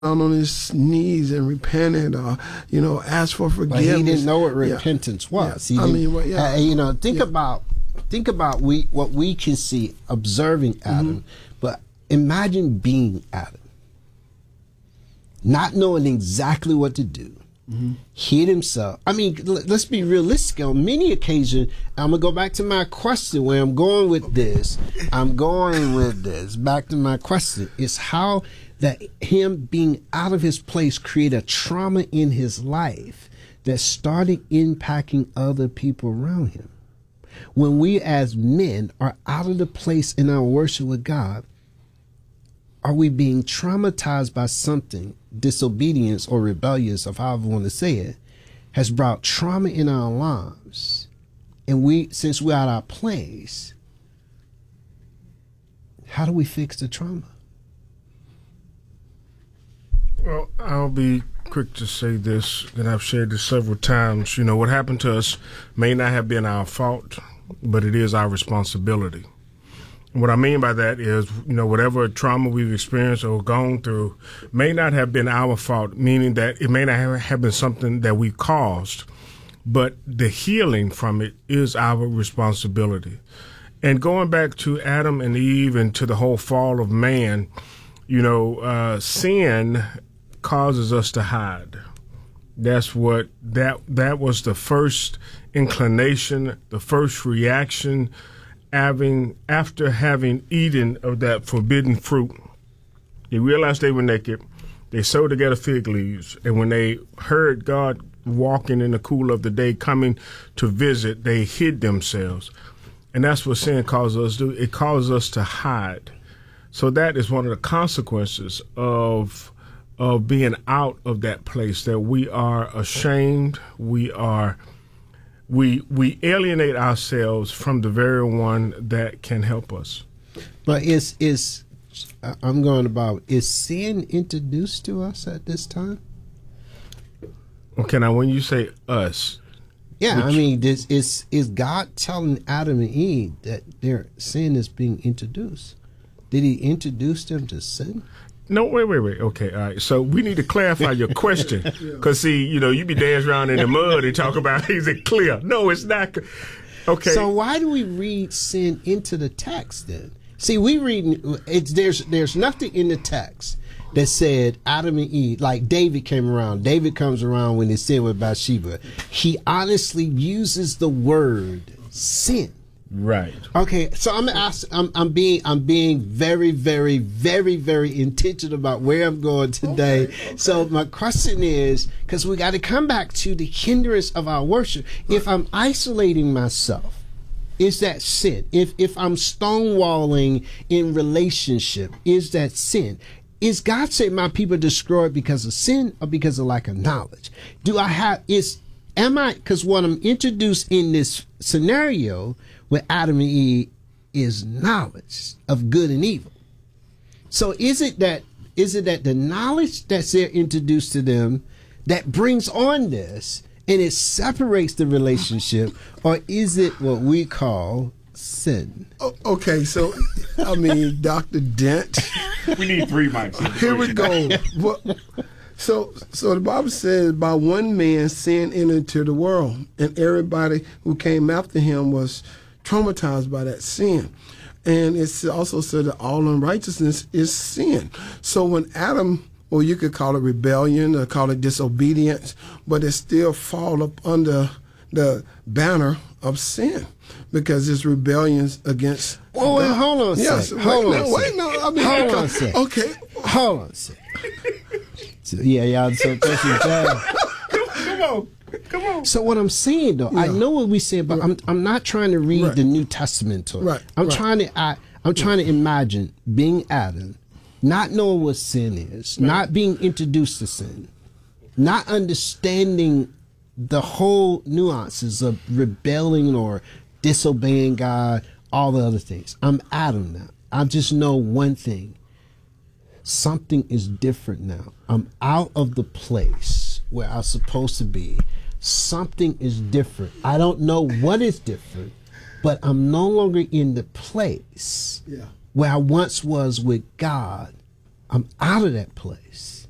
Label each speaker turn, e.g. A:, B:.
A: down on his knees and repented, or asked for forgiveness.
B: But he didn't know what repentance was.
A: Yeah.
B: Think about what we can see observing Adam, but imagine being Adam, not knowing exactly what to do. Hid himself. I mean, let's be realistic. On many occasions, I'm gonna go back to my question. Where I'm going with this, back to my question. Is how that him being out of his place create a trauma in his life that started impacting other people around him. When we as men are out of the place in our worship with God, are we being traumatized by something, disobedience or rebellious, of however you want to say it, has brought trauma in our lives? And since we're out of our place, how do we fix the trauma?
C: Well, I'll be quick to say this, and I've shared this several times. What happened to us may not have been our fault, but it is our responsibility. What I mean by that is, whatever trauma we've experienced or gone through may not have been our fault, meaning that it may not have been something that we caused, but the healing from it is our responsibility. And going back to Adam and Eve and to the whole fall of man, sin causes us to hide. That's what that was the first inclination, the first reaction. After having eaten of that forbidden fruit, they realized they were naked. They sewed together fig leaves, and when they heard God walking in the cool of the day, coming to visit, they hid themselves. And that's what sin causes us to do. It causes us to hide. So that is one of the consequences of being out of that place, that we are ashamed. We alienate ourselves from the very one that can help us.
B: But is sin introduced to us at this time?
C: Okay, now when you say us,
B: is God telling Adam and Eve that their sin is being introduced? Did he introduce them to sin?
C: No, wait. Okay, all right. So we need to clarify your question. Because, see, you be dancing around in the mud and talk about, is it clear? No, it's not. Okay.
B: So why do we read sin into the text then? See, we read, there's nothing in the text that said Adam and Eve, like David came around. David comes around when he sinned with Bathsheba. He honestly uses the word sin.
C: Right.
B: Okay, so I'm being very, very, very, very intentional about where I'm going today. Okay. So my question is, because we got to come back to the hindrance of our worship. If I'm isolating myself, is that sin? If I'm stonewalling in relationship, is that sin? Is God saying my people destroyed because of sin or because of lack of knowledge? Because what I'm introduced in this scenario with Adam and Eve is knowledge of good and evil. So is it that the knowledge that's there introduced to them that brings on this and it separates the relationship, or is it what we call sin?
A: Okay, so Dr. Dent.
C: We need 3 mics.
A: Here we go. So the Bible says, by one man sin entered into the world, and everybody who came after him was traumatized by that sin. And it's also said that all unrighteousness is sin. So when Adam, or you could call it rebellion or call it disobedience, but it still fall up under the banner of sin because it's rebellions against
B: God. Wait, hold on a second. Hold on a second.
A: Okay.
B: Hold on a second. So, y'all so Come on. So what I'm saying though, I know what we said, but I'm not trying to read the New Testament to it.
A: Right.
B: I'm trying to imagine being Adam, not knowing what sin is, not being introduced to sin, not understanding the whole nuances of rebelling or disobeying God, all the other things. I'm Adam now. I just know one thing. Something is different now. I'm out of the place where I'm supposed to be. Something is different. I don't know what is different, but I'm no longer in the place where I once was with God. I'm out of that place.